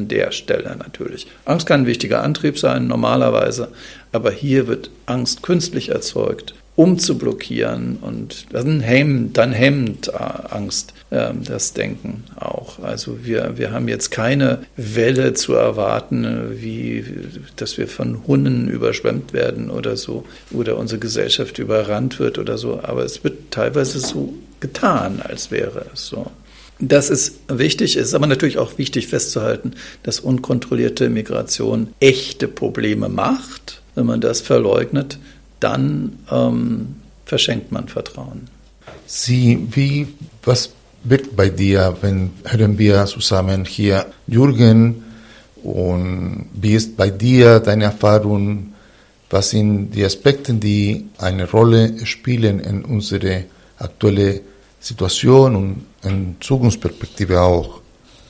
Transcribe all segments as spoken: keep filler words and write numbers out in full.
der Stelle natürlich. Angst kann ein wichtiger Antrieb sein, normalerweise, aber hier wird Angst künstlich erzeugt, um zu blockieren, und dann hemmt, dann hemmt Angst äh, das Denken auch. Also wir, wir haben jetzt keine Welle zu erwarten, wie, dass wir von Hunden überschwemmt werden oder so, oder unsere Gesellschaft überrannt wird oder so, aber es wird teilweise so getan, als wäre es so. Das ist wichtig, es ist aber natürlich auch wichtig festzuhalten, dass unkontrollierte Migration echte Probleme macht. Wenn man das verleugnet, dann ähm, verschenkt man Vertrauen. Sie, wie, was wird bei dir, wenn hören wir zusammen hier Jürgen, und wie ist bei dir deine Erfahrung, was sind die Aspekte, die eine Rolle spielen in unsere aktuelle Situation und in Zukunftsperspektive auch?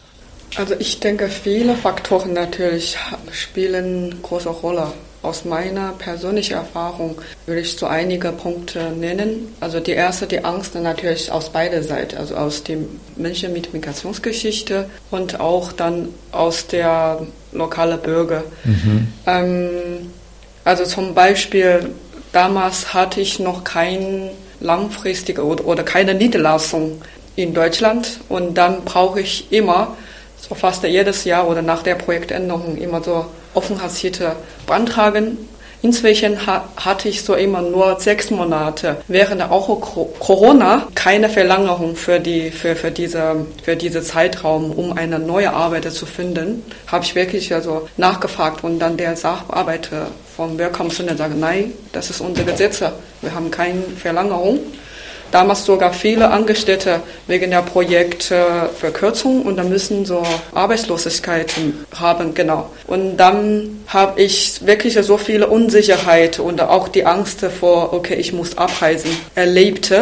Also ich denke, viele Faktoren natürlich spielen große Rolle. Aus meiner persönlichen Erfahrung würde ich so einige Punkte nennen. Also die erste, die Angst natürlich aus beider Seiten, also aus dem Menschen mit Migrationsgeschichte und auch dann aus der lokalen Bürger. Mhm. Ähm, also zum Beispiel, damals hatte ich noch kein langfristige oder, oder keine Niederlassung in Deutschland, und dann brauche ich immer, so fast jedes Jahr oder nach der Projektänderung, immer so Aufenthaltstitel beantragen. Inzwischen ha- hatte ich so immer nur sechs Monate. Während auch Corona keine Verlängerung für, die, für, für, diese, für diese Zeitraum, um eine neue Arbeit zu finden, habe ich wirklich also nachgefragt, und dann der Sachbearbeiter vom Welcome Center sagt, nein, das ist unser Gesetz, wir haben keine Verlängerung. Damals sogar viele Angestellte wegen der Projektverkürzung, und dann müssen so Arbeitslosigkeiten haben, genau. Und dann habe ich wirklich so viele Unsicherheit und auch die Angst vor, okay, ich muss abreisen, erlebte.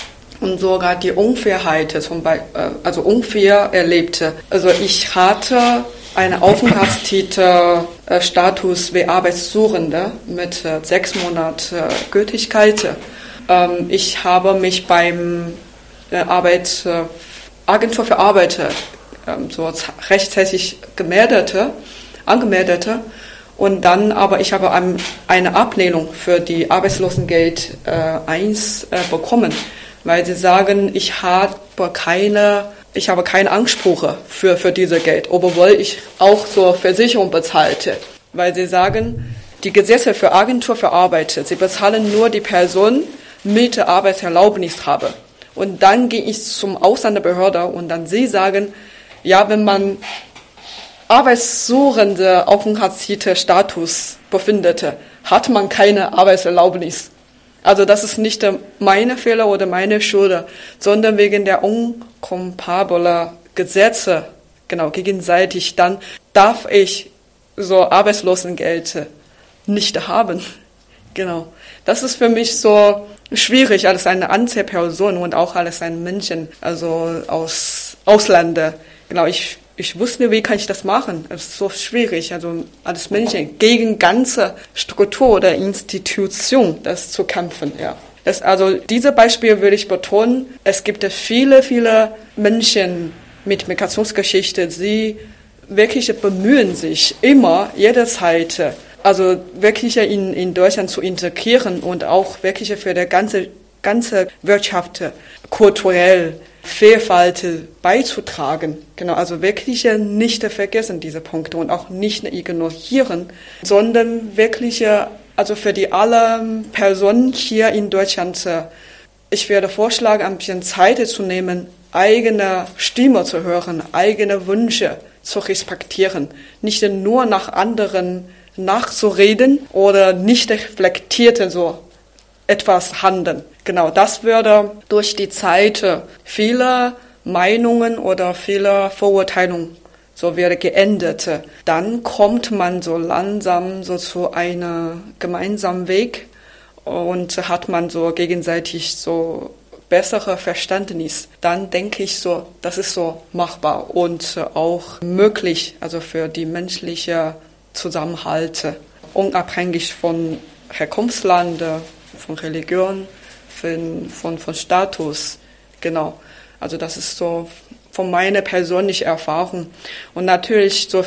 Und sogar die Unfairheit, zum Beispiel, also unfair erlebte. Also ich hatte einen Aufenthaltstitel äh, Status wie Arbeitssuchende mit äh, sechs Monaten äh, Gültigkeit. Ähm, ich habe mich beim äh, Arbeit, äh, Agentur für Arbeit äh, so rechtzeitig gemeldete, angemeldete. Und dann aber ich habe ein, eine Ablehnung für die Arbeitslosengeld äh, eins äh, bekommen, weil sie sagen, ich habe keine Ich habe keine Ansprüche für, für dieses Geld, obwohl ich auch zur Versicherung bezahlte. Weil sie sagen, die Gesetze für Agentur für Arbeit, sie bezahlen nur die Person mit Arbeitserlaubnis habe. Und dann gehe ich zum Ausländerbehörde und dann sie sagen, ja, wenn man arbeitssuchende Aufenthaltstitel Status befindet, hat man keine Arbeitserlaubnis. Also das ist nicht meine Fehler oder meine Schuld, sondern wegen der unkompatiblen Gesetze, genau, gegenseitig, dann darf ich so Arbeitslosengeld nicht haben. Genau. Das ist für mich so schwierig als eine Einzelperson und auch als ein Menschen, also aus Ausländer. Genau, ich Ich wusste, wie kann ich das machen? Es ist so schwierig, also als Menschen gegen ganze Struktur oder Institution das zu kämpfen. Ja. Das, also diese Beispiele würde ich betonen. Es gibt viele, viele Menschen mit Migrationsgeschichte, sie wirklich bemühen sich immer, jederzeit, also wirklich in, in Deutschland zu integrieren und auch wirklich für die ganze, ganze Wirtschaft kulturell Vielfalt beizutragen. Genau, also wirklich nicht vergessen diese Punkte und auch nicht ignorieren, sondern wirklich, also für die alle Personen hier in Deutschland, ich werde vorschlagen, ein bisschen Zeit zu nehmen, eigene Stimme zu hören, eigene Wünsche zu respektieren, nicht nur nach anderen nachzureden oder nicht reflektiert so etwas handeln. Genau, das würde durch die Zeit viele Meinungen oder viele Vorurteile so wieder geändert. Dann kommt man so langsam so zu einem gemeinsamen Weg und hat man so gegenseitig so bessere Verständnis. Dann denke ich so, das ist so machbar und auch möglich, also für die menschliche Zusammenhalt, unabhängig von Herkunftsland, von Religion, von, von, von Status, genau. Also das ist so von meiner persönlichen Erfahrung. Und natürlich so